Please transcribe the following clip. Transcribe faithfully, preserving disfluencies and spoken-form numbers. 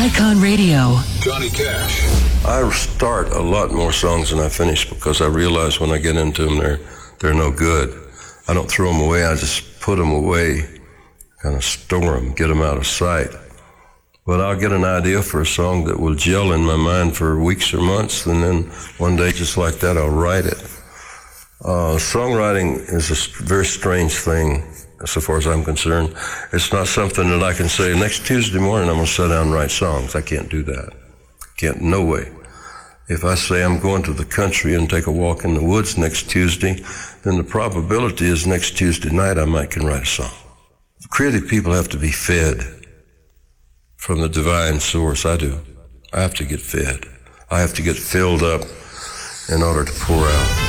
Icon Radio. Johnny Cash. I start a lot more songs than I finish because I realize when I get into them, they're, they're no good. I don't throw them away, I just put them away, kind of store them, get them out of sight. But I'll get an idea for a song that will gel in my mind for weeks or months, and then one day, just like that, I'll write it. Uh, songwriting is a very strange thing, so far as I'm concerned. It's not something that I can say, next Tuesday morning I'm going to sit down and write songs. I can't do that. Can't, no way. If I say I'm going to the country and take a walk in the woods next Tuesday, then the probability is next Tuesday night I might can write a song. Creative people have to be fed from the divine source. I do. I have to get fed. I have to get filled up in order to pour out.